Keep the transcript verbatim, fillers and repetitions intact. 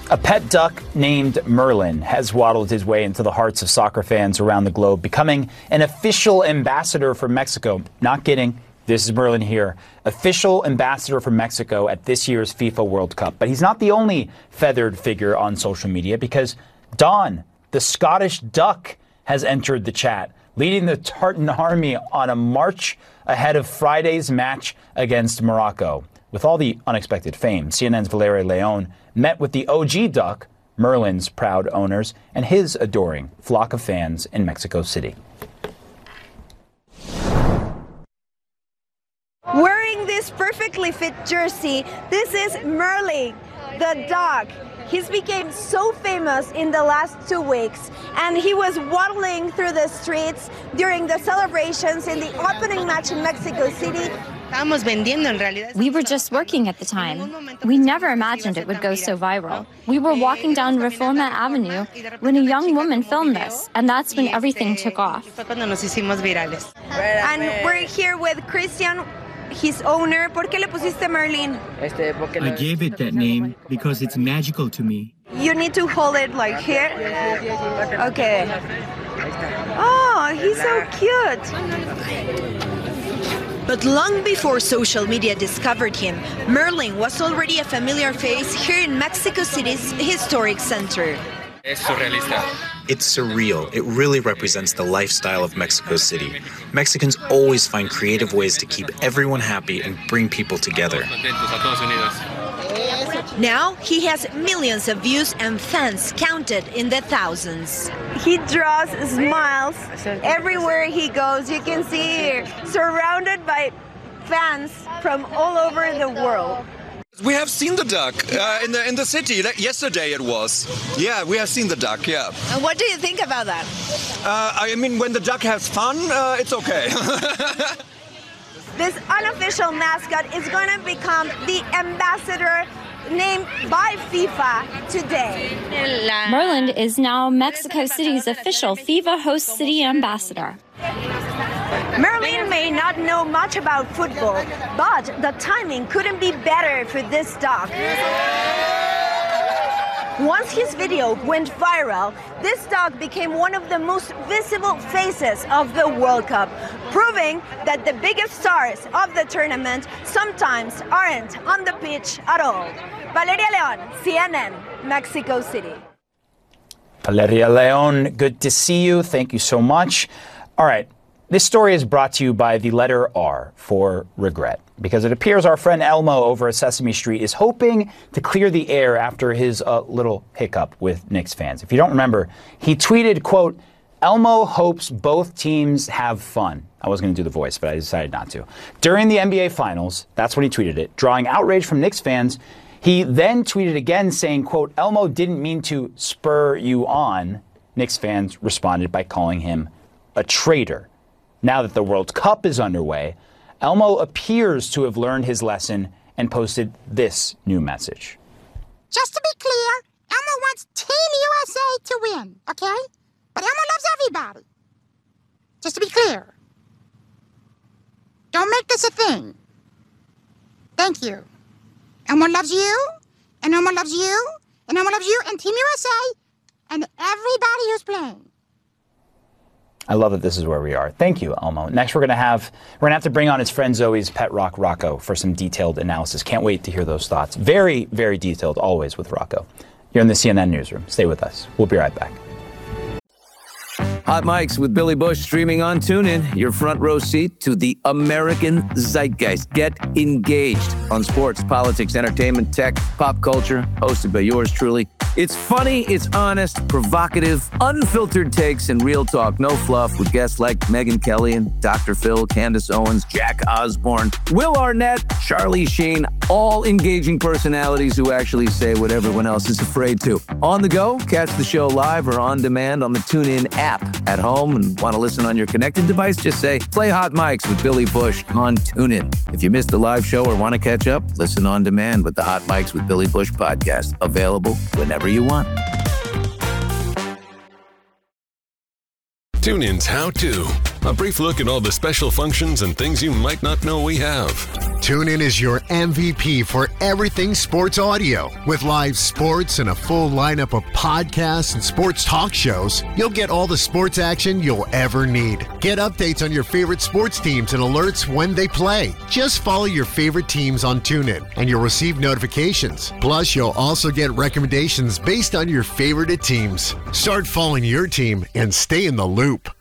A pet duck named Merlin has waddled his way into the hearts of soccer fans around the globe, becoming an official ambassador for Mexico. Not kidding. This is Merlin here, official ambassador for Mexico at this year's FIFA World Cup. But he's not the only feathered figure on social media, because Don, the Scottish duck, has entered the chat, leading the Tartan army on a march ahead of Friday's match against Morocco. With all the unexpected fame, C N N's Valeria Leon met with the O G duck, Merlin's proud owners, and his adoring flock of fans in Mexico City. Wearing this perfectly fit jersey, this is Merlin, the dog. He's became so famous in the last two weeks, and he was waddling through the streets during the celebrations in the opening match in Mexico City. We were just working at the time. We never imagined it would go so viral. We were walking down Reforma Avenue when a young woman filmed us, and that's when everything took off. And we're here with Christian, his owner. ¿Por qué le pusiste Merlin? I gave it that name because it's magical to me. You need to hold it like here. Okay. Oh, he's so cute. But long before social media discovered him, Merlin was already a familiar face here in Mexico City's historic center. Es surrealista. It's surreal. It really represents the lifestyle of Mexico City. Mexicans always find creative ways to keep everyone happy and bring people together. Now he has millions of views and fans counted in the thousands. He draws smiles everywhere he goes. You can see here, surrounded by fans from all over the world. We have seen the duck uh, in the in the city. Like yesterday it was. Yeah, we have seen the duck. Yeah. And what do you think about that? Uh, I mean, when the duck has fun, uh, it's okay. This unofficial mascot is going to become the ambassador named by FIFA today. Merlin is now Mexico City's official FIFA host city ambassador. Merlin may not know much about football, but the timing couldn't be better for this dog. Once his video went viral, this dog became one of the most visible faces of the World Cup, proving that the biggest stars of the tournament sometimes aren't on the pitch at all. Valeria Leon, C N N, Mexico City. Valeria Leon, good to see you. Thank you so much. All right. This story is brought to you by the letter R for regret, because it appears our friend Elmo over at Sesame Street is hoping to clear the air after his uh, little hiccup with Knicks fans. If you don't remember, he tweeted, quote, Elmo hopes both teams have fun. I was going to do the voice, but I decided not to. During the N B A Finals, that's when he tweeted it, drawing outrage from Knicks fans. He then tweeted again saying, quote, Elmo didn't mean to spur you on. Knicks fans responded by calling him a traitor. Now that the World Cup is underway, Elmo appears to have learned his lesson and posted this new message. Just to be clear, Elmo wants Team U S A to win, okay? But Elmo loves everybody. Just to be clear. Don't make this a thing. Thank you. Elmo loves you, and Elmo loves you, and Elmo loves you, and Team U S A, and everybody who's playing. I love that this is where we are. Thank you, Elmo. Next, we're going to have we're going to have to bring on his friend Zoe's pet rock, Rocco, for some detailed analysis. Can't wait to hear those thoughts. Very, very detailed, always with Rocco. You're in the C N N newsroom. Stay with us. We'll be right back. Hot Mics with Billy Bush streaming on TuneIn. Your front row seat to the American zeitgeist. Get engaged on sports, politics, entertainment, tech, pop culture. Hosted by yours truly. It's funny, it's honest, provocative, unfiltered takes, and real talk. No fluff with guests like Megyn Kelly and Doctor Phil, Candace Owens, Jack Osborne, Will Arnett, Charlie Sheen. All engaging personalities who actually say what everyone else is afraid to. On the go, catch the show live or on demand on the TuneIn app. At home and want to listen on your connected device, just say, play Hot Mics with Billy Bush on TuneIn. If you missed the live show or want to catch up, listen on demand with the Hot Mics with Billy Bush podcast. Available whenever you want. TuneIn's How To A brief look at all the special functions and things you might not know we have. TuneIn is your M V P for everything sports audio. With live sports and a full lineup of podcasts and sports talk shows, you'll get all the sports action you'll ever need. Get updates on your favorite sports teams and alerts when they play. Just follow your favorite teams on TuneIn, and you'll receive notifications. Plus, you'll also get recommendations based on your favorite teams. Start following your team and stay in the loop.